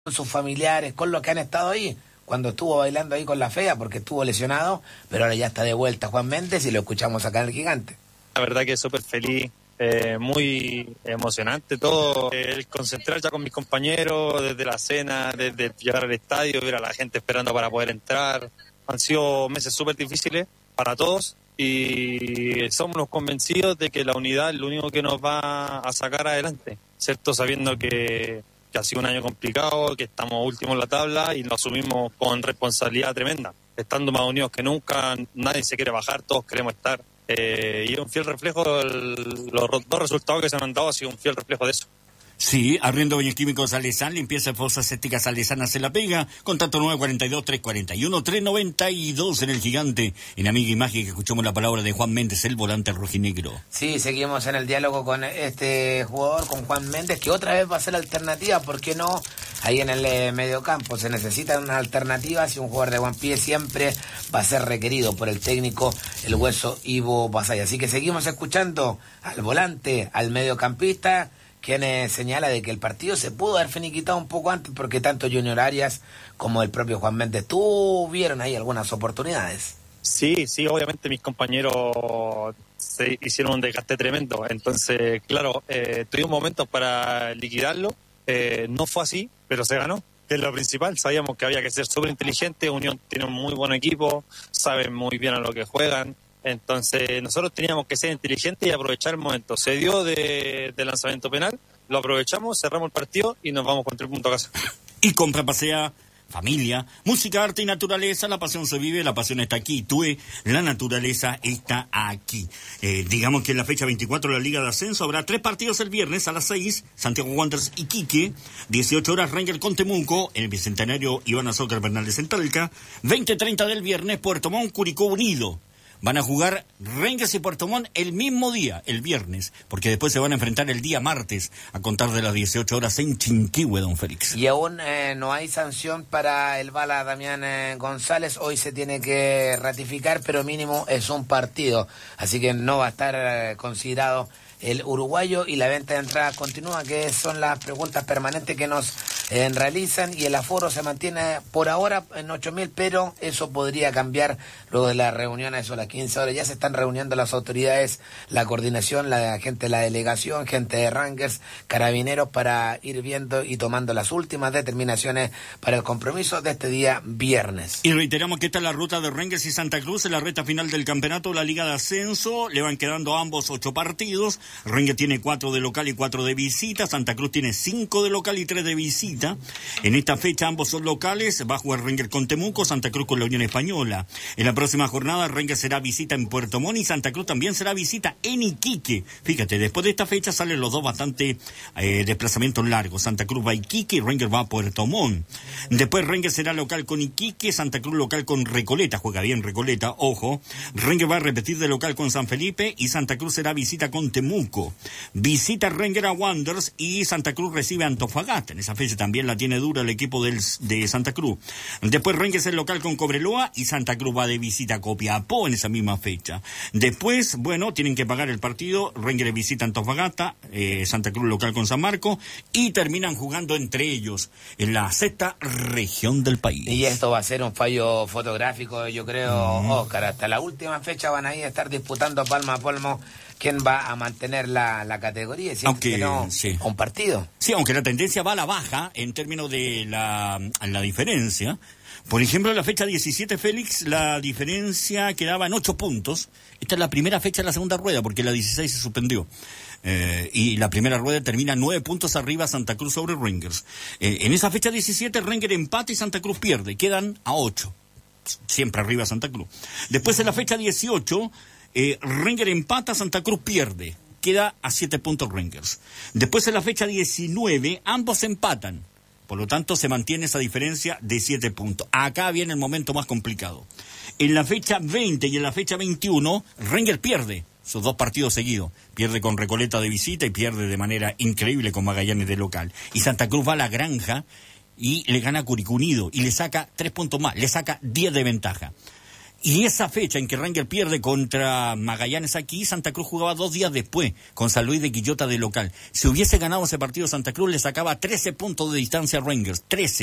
con sus familiares, con los que han estado ahí, cuando estuvo bailando ahí con la fea, porque estuvo lesionado, pero ahora ya está de vuelta Juan Méndez y lo escuchamos acá en El Gigante. La verdad que súper feliz, muy emocionante todo, el concentrar ya con mis compañeros, desde la cena, desde llegar al estadio, ver a la gente esperando para poder entrar. Han sido meses súper difíciles para todos y somos los convencidos de que la unidad es lo único que nos va a sacar adelante, ¿cierto? Sabiendo que ha sido un año complicado, que estamos últimos en la tabla y lo asumimos con responsabilidad tremenda. Estando más unidos que nunca, nadie se quiere bajar, todos queremos estar. Y es un fiel reflejo, los dos resultados que se han dado ha sido un fiel reflejo de eso. Sí, Arriendo Baños Químicos Salesán, limpieza fosas sépticas Salesana se la pega. Contacto 942-341-392 en El Gigante. En Amiga y Mágica escuchamos la palabra de Juan Méndez, el volante rojinegro. Sí, seguimos en el diálogo con este jugador, con Juan Méndez, que otra vez va a ser alternativa, ¿por qué no? Ahí en el mediocampo se necesitan unas alternativas y un jugador de buen pie siempre va a ser requerido por el técnico, el hueso Ivo Basay. Así que seguimos escuchando al volante, al mediocampista, quien señala de que el partido se pudo haber finiquitado un poco antes porque tanto Junior Arias como el propio Juan Méndez tuvieron ahí algunas oportunidades. Sí, obviamente mis compañeros se hicieron un desgaste tremendo, entonces claro, tuvimos momentos para liquidarlo, no fue así, pero se ganó, que es lo principal. Sabíamos que había que ser súper inteligente, Unión tiene un muy buen equipo, saben muy bien a lo que juegan. Entonces nosotros teníamos que ser inteligentes y aprovechar el momento. Se dio de lanzamiento penal, lo aprovechamos, cerramos el partido y nos vamos con 3 puntos a casa. Y compra, pasea, familia, música, arte y naturaleza, la pasión se vive, la pasión está aquí. Tue, la naturaleza está aquí. Digamos que en la fecha 24 de la Liga de Ascenso habrá 3 partidos el viernes a las 6, Santiago Wanderers Iquique, 18 horas Rangers con Temuco, en el Bicentenario Iván Azócar Bernales en Talca, 20:30 del viernes Puerto Montt Curicó Unido. Van a jugar Rangers y Puerto Montt el mismo día, el viernes, porque después se van a enfrentar el día martes, a contar de las 18 horas en Chinquihue, don Félix. Y aún no hay sanción para el bala Damián González, hoy se tiene que ratificar, pero mínimo es un partido, así que no va a estar considerado el uruguayo, y la venta de entradas continúa, que son las preguntas permanentes que nos realizan, y el aforo se mantiene por ahora en 8.000, pero eso podría cambiar luego de la reunión a eso a las 15 horas. Ya se están reuniendo las autoridades, la coordinación, la gente de la delegación, gente de Rangers, carabineros, para ir viendo y tomando las últimas determinaciones para el compromiso de este día viernes. Y reiteramos que esta es la ruta de Rangers y Santa Cruz en la recta final del campeonato de la Liga de Ascenso. Le van quedando a ambos 8 partidos. Rangers tiene 4 de local y 4 de visita. Santa Cruz tiene 5 de local y 3 de visita. En esta fecha ambos son locales. Va a jugar Rangers con Temuco, Santa Cruz con la Unión Española. En la próxima jornada Rangers será visita en Puerto Montt y Santa Cruz también será visita en Iquique. Fíjate, después de esta fecha salen los dos bastante desplazamientos largos. Santa Cruz va a Iquique y Rangers va a Puerto Montt. Después Rangers será local con Iquique, Santa Cruz local con Recoleta. Juega bien Recoleta, ojo. Rangers va a repetir de local con San Felipe y Santa Cruz será visita con Temuco. Visita Rangers a Wanderers y Santa Cruz recibe a Antofagasta. En esa fecha también la tiene dura el equipo de Santa Cruz. Después Rangers es local con Cobreloa y Santa Cruz va de visita a Copiapó en esa misma fecha. Después, bueno, tienen que pagar el partido. Rangers visita a Antofagasta, Santa Cruz local con San Marco, y terminan jugando entre ellos en la 6ª región del país. Y esto va a ser un fallo fotográfico, yo creo, Óscar. Hasta la última fecha van a ir a estar disputando palmo a palmo quién va a mantener la categoría, si aunque no, sí, un partido. Sí, aunque la tendencia va a la baja en términos de la diferencia. Por ejemplo, en la fecha 17, Félix, la diferencia quedaba en 8 puntos. Esta es la primera fecha de la segunda rueda, porque la 16 se suspendió. Y la primera rueda termina 9 puntos arriba Santa Cruz sobre Rangers. En esa fecha 17, Rangers empata y Santa Cruz pierde. Quedan a 8. Siempre arriba Santa Cruz. Después en la fecha 18... Rangers empata, Santa Cruz pierde. Queda a 7 puntos Rangers. Después en la fecha 19, ambos empatan. Por lo tanto, se mantiene esa diferencia de 7 puntos. Acá viene el momento más complicado. En la fecha 20 y en la fecha 21, Rangers pierde sus 2 partidos seguidos. Pierde con Recoleta de visita y pierde de manera increíble con Magallanes de local. Y Santa Cruz va a la Granja y le gana a Curicó Unido y le saca 3 puntos más. Le saca 10 de ventaja. Y esa fecha en que Rangers pierde contra Magallanes aquí, Santa Cruz jugaba 2 días después con San Luis de Quillota de local. Si hubiese ganado ese partido, Santa Cruz le sacaba 13 puntos de distancia a Rangers, 13.